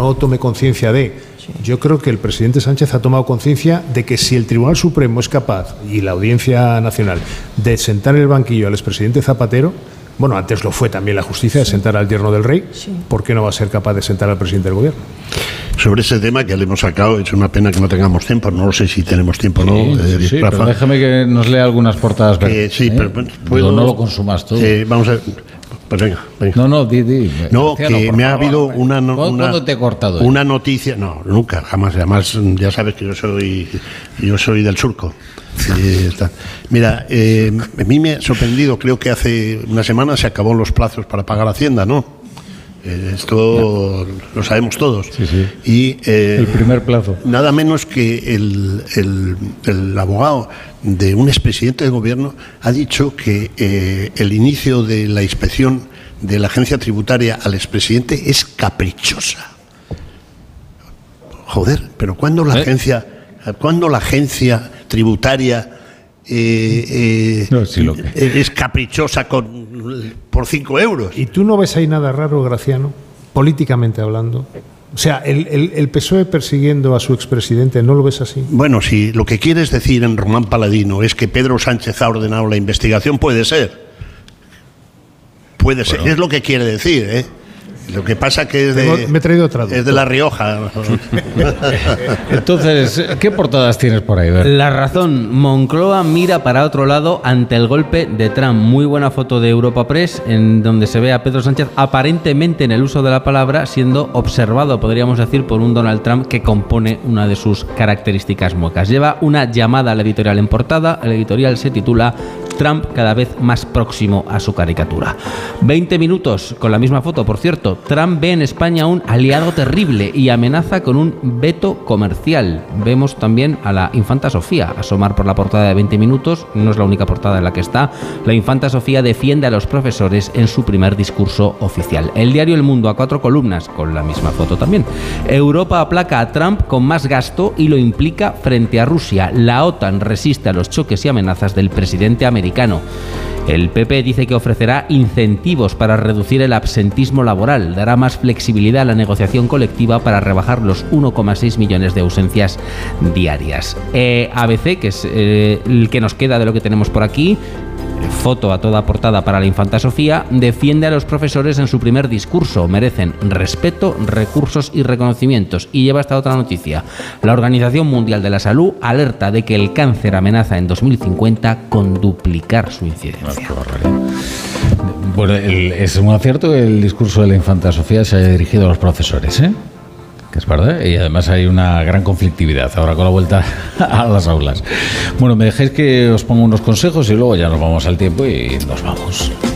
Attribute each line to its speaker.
Speaker 1: no tome conciencia de. Yo creo que el presidente Sánchez ha tomado conciencia de que si el Tribunal Supremo es capaz, y la Audiencia Nacional, de sentar en el banquillo al expresidente Zapatero, bueno, antes lo fue también la justicia de sentar al yerno del rey, ¿por qué no va a ser capaz de sentar al presidente del gobierno?
Speaker 2: Sobre ese tema que le hemos sacado, es una pena que no tengamos tiempo, no lo sé si tenemos tiempo o no.
Speaker 3: Sí, pero déjame que nos lea algunas portadas.
Speaker 2: Sí, pero
Speaker 3: puedo, no lo consumas todo.
Speaker 2: Vamos a ver. Pues venga.
Speaker 3: No, di.
Speaker 2: No, que me ha habido
Speaker 3: ¿Cuándo te he cortado?
Speaker 2: Una noticia, no, nunca, jamás. Además, ya sabes que yo soy del surco. Mira, a mí me ha sorprendido, creo que hace una semana se acabó los plazos para pagar Hacienda, ¿no? Esto lo sabemos todos.
Speaker 3: Sí.
Speaker 2: Y
Speaker 3: el primer plazo.
Speaker 2: Nada menos que el abogado de un expresidente de gobierno ha dicho que el inicio de la inspección de la agencia tributaria al expresidente es caprichosa. Joder, pero ¿cuándo la agencia tributaria es caprichosa por 5 euros?
Speaker 1: ¿Y tú no ves ahí nada raro, Graciano, políticamente hablando? O sea, el PSOE persiguiendo a su expresidente, ¿no lo ves así?
Speaker 2: Bueno, si lo que quieres decir en Román Paladino es que Pedro Sánchez ha ordenado la investigación, puede ser. Bueno. Es lo que quiere decir, ¿eh? Lo que pasa que
Speaker 1: me he traído otra duda.
Speaker 2: Es de La Rioja.
Speaker 3: Entonces, ¿qué portadas tienes por ahí?
Speaker 4: La Razón. Moncloa mira para otro lado ante el golpe de Trump. Muy buena foto de Europa Press, en donde se ve a Pedro Sánchez aparentemente en el uso de la palabra siendo observado, podríamos decir, por un Donald Trump que compone una de sus características muecas. Lleva una llamada al editorial en portada. El editorial se titula Trump cada vez más próximo a su caricatura. 20 minutos con la misma foto, por cierto. Trump ve en España un aliado terrible y amenaza con un veto comercial. Vemos también a la infanta Sofía asomar por la portada de 20 minutos. No es la única portada en la que está. La infanta Sofía defiende a los profesores en su primer discurso oficial. El diario El Mundo, a 4 columnas, con la misma foto también. Europa aplaca a Trump con más gasto y lo implica frente a Rusia. La OTAN resiste a los choques y amenazas del presidente americano. El PP dice que ofrecerá incentivos para reducir el absentismo laboral, dará más flexibilidad a la negociación colectiva para rebajar los 1,6 millones de ausencias diarias. ABC, que es el que nos queda de lo que tenemos por aquí, foto a toda portada para la infanta Sofía, defiende a los profesores en su primer discurso. Merecen respeto, recursos y reconocimientos. Y lleva esta otra noticia. La Organización Mundial de la Salud alerta de que el cáncer amenaza en 2050 con duplicar su incidencia.
Speaker 3: Bueno, es un acierto que el discurso de la infanta Sofía se haya dirigido a los profesores, ¿eh? Que es verdad, y además hay una gran conflictividad ahora con la vuelta a las aulas. Bueno, me dejáis que os ponga unos consejos y luego ya nos vamos al tiempo y nos vamos.